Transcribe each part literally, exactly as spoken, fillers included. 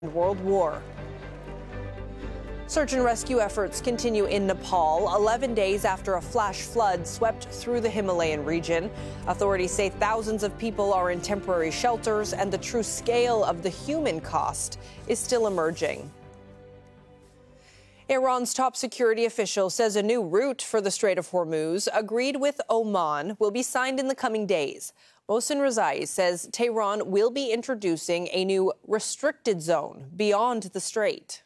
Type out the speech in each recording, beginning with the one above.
World War. Search and rescue efforts continue in Nepal, eleven days after a flash flood swept through the Himalayan region. Authorities say thousands of people are in temporary shelters, and the true scale of the human cost is still emerging. Iran's top security official says a new route for the Strait of Hormuz, agreed with Oman, will be signed in the coming days. Mohsen Rezai says Tehran will be introducing a new restricted zone beyond the strait.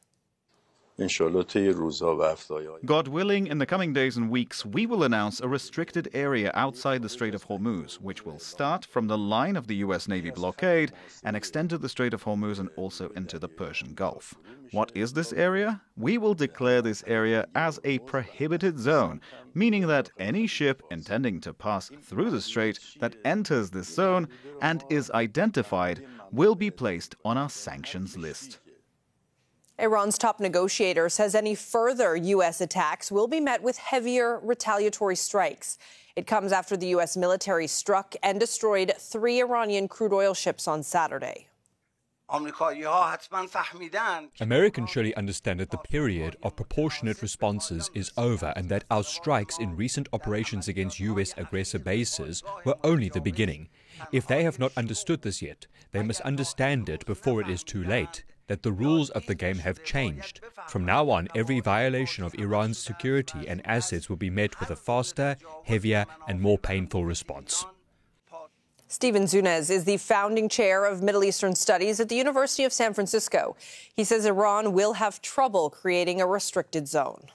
God willing, in the coming days and weeks, we will announce a restricted area outside the Strait of Hormuz, which will start from the line of the U S Navy blockade and extend to the Strait of Hormuz and also into the Persian Gulf. What is this area? We will declare this area as a prohibited zone, meaning that any ship intending to pass through the strait that enters this zone and is identified will be placed on our sanctions list. Iran's top negotiator says any further U S attacks will be met with heavier retaliatory strikes. It comes after the U S military struck and destroyed three Iranian crude oil ships on Saturday. Americans surely understand that the period of proportionate responses is over and that our strikes in recent operations against U S aggressor bases were only the beginning. If they have not understood this yet, they must understand it before it is too late, that the rules of the game have changed. From now on, every violation of Iran's security and assets will be met with a faster, heavier, and more painful response. Stephen Zunez is the founding chair of Middle Eastern Studies at the University of San Francisco. He says Iran will have trouble creating a restricted zone.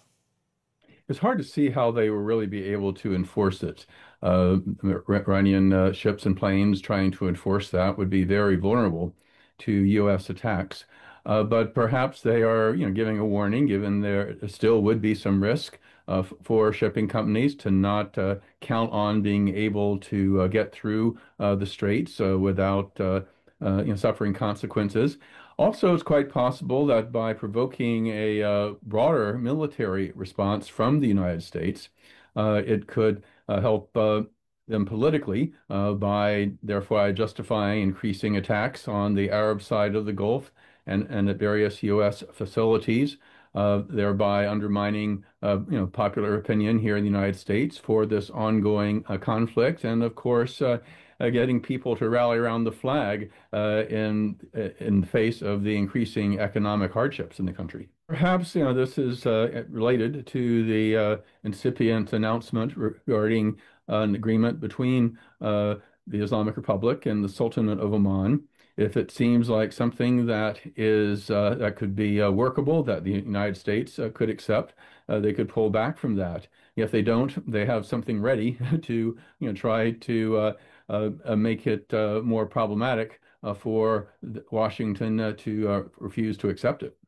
It's hard to see how they will really be able to enforce it. Uh, Iranian uh, ships and planes trying to enforce that would be very vulnerable to U S attacks. Uh, but perhaps they are, you know, giving a warning, given there still would be some risk uh, for shipping companies to not uh, count on being able to uh, get through uh, the straits uh, without uh, uh, you know, suffering consequences. Also, it's quite possible that by provoking a uh, broader military response from the United States, uh, it could uh, help uh, them politically uh, by therefore justifying increasing attacks on the Arab side of the Gulf and, and at various U S facilities, uh, thereby undermining uh, you know, popular opinion here in the United States for this ongoing uh, conflict, and of course uh, uh, getting people to rally around the flag uh, in in the face of the increasing economic hardships in the country. Perhaps you know this is uh, related to the uh, incipient announcement regarding uh, an agreement between uh, the Islamic Republic and the Sultanate of Oman. If it seems like something that is uh, that could be uh, workable, that the United States uh, could accept, uh, they could pull back from that. If they don't, they have something ready to you know try to uh, uh, make it uh, more problematic uh, for Washington uh, to uh, refuse to accept it.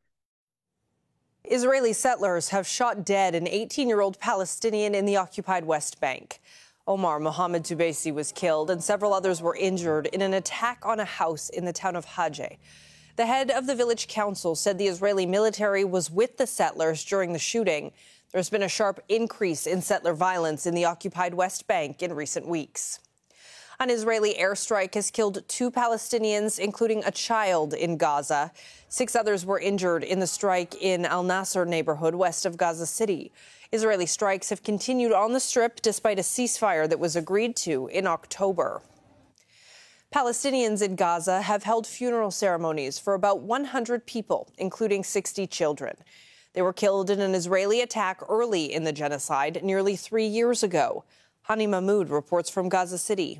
Israeli settlers have shot dead an eighteen-year-old Palestinian in the occupied West Bank. Omar Mohammed Tubaisi was killed and several others were injured in an attack on a house in the town of Hajj. The head of the village council said the Israeli military was with the settlers during the shooting. There's been a sharp increase in settler violence in the occupied West Bank in recent weeks. An Israeli airstrike has killed two Palestinians, including a child, in Gaza. Six others were injured in the strike in Al Nasser neighborhood west of Gaza City. Israeli strikes have continued on the Strip despite a ceasefire that was agreed to in October. Palestinians in Gaza have held funeral ceremonies for about one hundred people, including sixty children. They were killed in an Israeli attack early in the genocide nearly three years ago. Hani Mahmoud reports from Gaza City.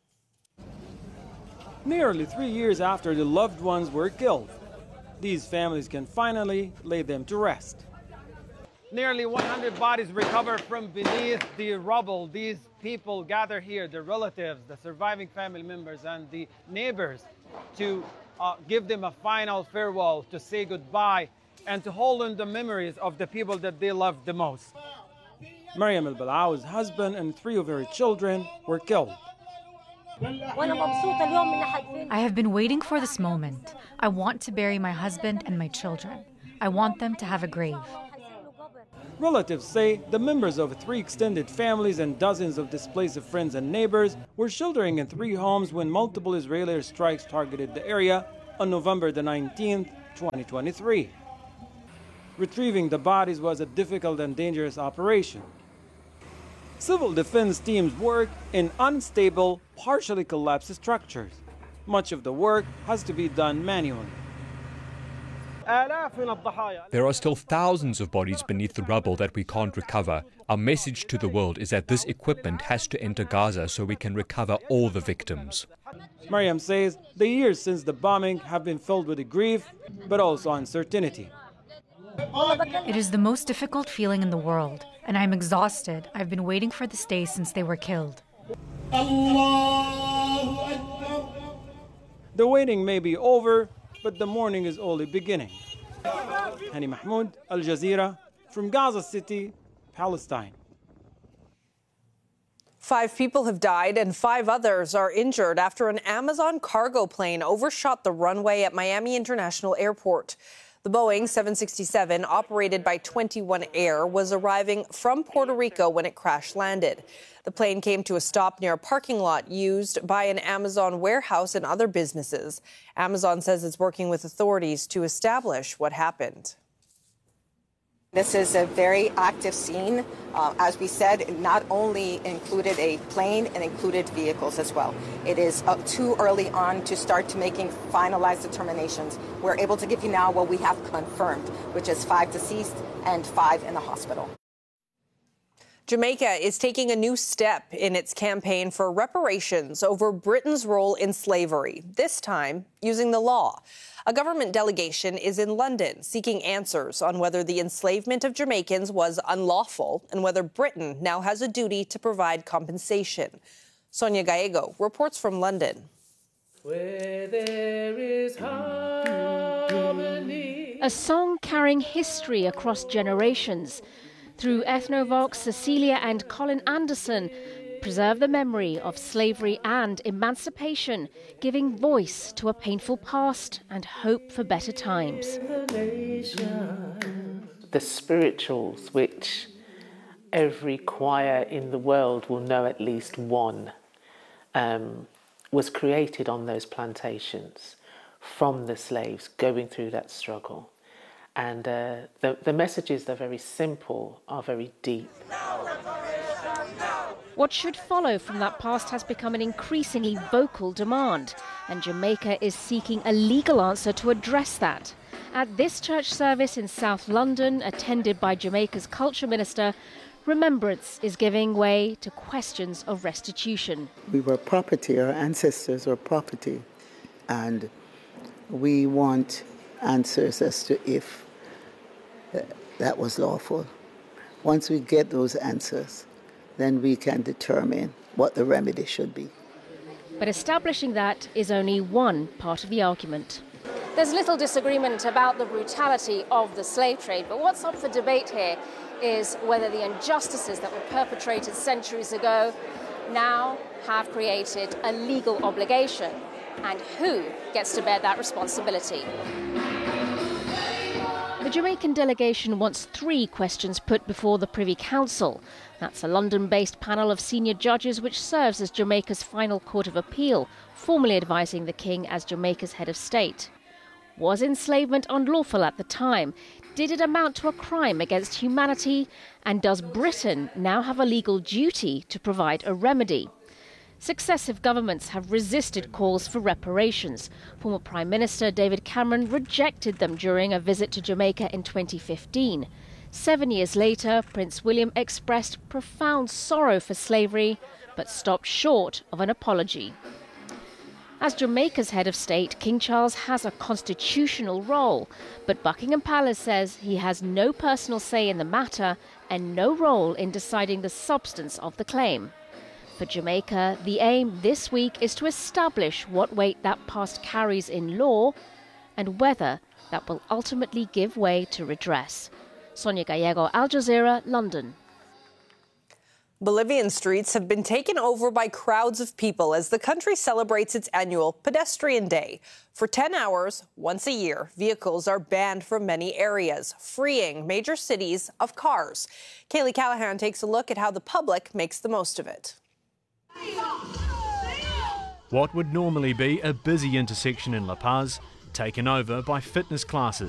Nearly three years after the loved ones were killed, these families can finally lay them to rest. Nearly one hundred bodies recovered from beneath the rubble. These people gather here, the relatives, the surviving family members, and the neighbors, to uh, give them a final farewell, to say goodbye, and to hold on the memories of the people that they loved the most. Mariam al-Balaw's husband and three of her children were killed. I have been waiting for this moment. I want to bury my husband and my children. I want them to have a grave. Relatives say the members of three extended families and dozens of displaced friends and neighbors were sheltering in three homes when multiple Israeli strikes targeted the area on November the nineteenth twenty twenty-three. Retrieving the bodies was a difficult and dangerous operation. Civil defense teams work in unstable, partially collapsed structures. Much of the work has to be done manually. There are still thousands of bodies beneath the rubble that we can't recover. Our message to the world is that this equipment has to enter Gaza so we can recover all the victims. Mariam says the years since the bombing have been filled with grief, but also uncertainty. It is the most difficult feeling in the world, and I'm exhausted. I've been waiting for this day since they were killed. The waiting may be over, but the morning is only beginning. Hani Mahmoud, Al Jazeera, from Gaza City, Palestine. Five people have died and five others are injured after an Amazon cargo plane overshot the runway at Miami International Airport. The Boeing seven sixty-seven, operated by twenty-one Air, was arriving from Puerto Rico when it crash-landed. The plane came to a stop near a parking lot used by an Amazon warehouse and other businesses. Amazon says it's working with authorities to establish what happened. This is a very active scene. Uh, as we said, it not only included a plane, it included vehicles as well. It is uh, too early on to start to making finalized determinations. We're able to give you now what we have confirmed, which is five deceased and five in the hospital. Jamaica is taking a new step in its campaign for reparations over Britain's role in slavery, this time using the law. A government delegation is in London seeking answers on whether the enslavement of Jamaicans was unlawful and whether Britain now has a duty to provide compensation. Sonia Gallego reports from London. Where there is harmony. A song carrying history across generations. Through Ethnovox, Cecilia and Colin Anderson preserve the memory of slavery and emancipation, giving voice to a painful past and hope for better times. The spirituals, which every choir in the world will know at least one, um, was created on those plantations from the slaves going through that struggle. And uh, the, the messages are very simple, are very deep. What should follow from that past has become an increasingly vocal demand, and Jamaica is seeking a legal answer to address that. At this church service in South London, attended by Jamaica's culture minister, remembrance is giving way to questions of restitution. We were property, our ancestors were property, and we want answers as to if that was lawful. Once we get those answers, then we can determine what the remedy should be. But establishing that is only one part of the argument. There's little disagreement about the brutality of the slave trade, but what's up for debate here is whether the injustices that were perpetrated centuries ago now have created a legal obligation, and who gets to bear that responsibility. The Jamaican delegation wants three questions put before the Privy Council. That's a London-based panel of senior judges which serves as Jamaica's final court of appeal, formally advising the King as Jamaica's head of state. Was enslavement unlawful at the time? Did it amount to a crime against humanity? And does Britain now have a legal duty to provide a remedy? Successive governments have resisted calls for reparations. Former Prime Minister David Cameron rejected them during a visit to Jamaica in twenty fifteen. Seven years later, Prince William expressed profound sorrow for slavery, but stopped short of an apology. As Jamaica's head of state, King Charles has a constitutional role, but Buckingham Palace says he has no personal say in the matter and no role in deciding the substance of the claim. For Jamaica, the aim this week is to establish what weight that past carries in law and whether that will ultimately give way to redress. Sonia Gallego, Al Jazeera, London. Bolivian streets have been taken over by crowds of people as the country celebrates its annual Pedestrian Day. For ten hours, once a year, vehicles are banned from many areas, freeing major cities of cars. Kaylee Callahan takes a look at how the public makes the most of it. What would normally be a busy intersection in La Paz taken over by fitness classes.